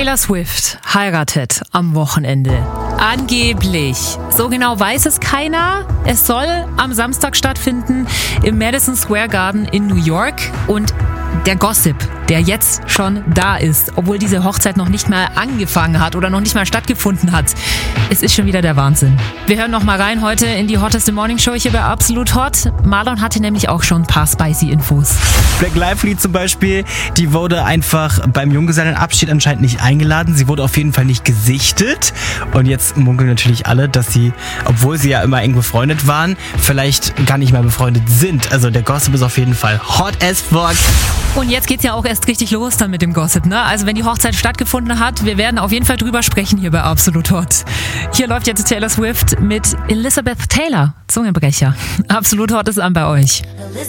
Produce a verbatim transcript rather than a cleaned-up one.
Taylor Swift heiratet am Wochenende. Angeblich. So genau weiß es keiner. Es soll am Samstag stattfinden im Madison Square Garden in New York. Und der Gossip, der jetzt schon da ist, obwohl diese Hochzeit noch nicht mal angefangen hat oder noch nicht mal stattgefunden hat, es ist schon wieder der Wahnsinn. Wir hören noch mal rein heute in die hotteste Morning Show hier bei Absolut Hot. Marlon hatte nämlich auch schon ein paar spicy Infos. Blake Lively zum Beispiel, die wurde einfach beim Junggesellenabschied anscheinend nicht eingeladen. Sie wurde auf jeden Fall nicht gesichtet. Und jetzt munkeln natürlich alle, dass sie, obwohl sie ja immer eng befreundet waren, vielleicht gar nicht mehr befreundet sind. Also der Gossip ist auf jeden Fall hot as fuck. Und jetzt geht's ja auch erst richtig los dann mit dem Gossip, ne? Also wenn die Hochzeit stattgefunden hat, wir werden auf jeden Fall drüber sprechen hier bei Absolut Hot. Hier läuft jetzt Taylor Swift mit Elizabeth Taylor, Zungenbrecher. Absolut Hot ist an bei euch.